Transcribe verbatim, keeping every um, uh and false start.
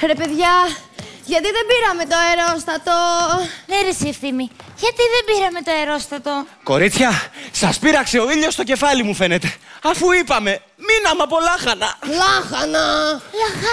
Ρε παιδιά, γιατί δεν πήραμε το αερόστατο? Ναι ρε εσύ Ευθύμη, γιατί δεν πήραμε το αερόστατο? Κορίτσια, σας πείραξε ο ήλιος στο κεφάλι μου φαίνεται. Αφού είπαμε, μείναμε από λάχανα. Λάχανα! Λαχά...